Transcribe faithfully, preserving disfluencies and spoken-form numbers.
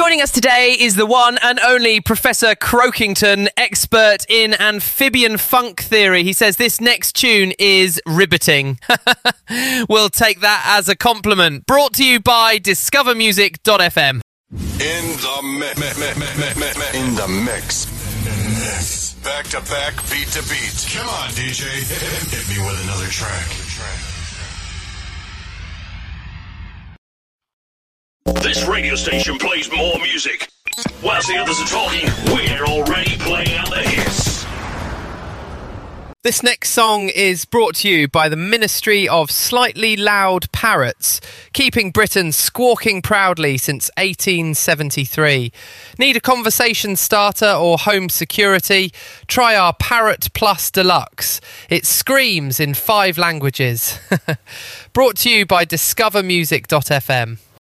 Joining us today is the one and only Professor Croakington, expert in amphibian funk theory. He says this next tune is riveting. We'll take that as a compliment. Brought to you by discover music dot f m. In the mix. In the mix. Mix. Back to back, beat to beat. Come on, D J. Hit me with another track. This radio station plays more music. Whilst the others are talking, we're already playing out the hits. This next song is brought to you by the Ministry of Slightly Loud Parrots, keeping Britain squawking proudly since eighteen seventy-three. Need a conversation starter or home security? Try our Parrot Plus Deluxe. It screams in five languages. Brought to you by discover music dot f m.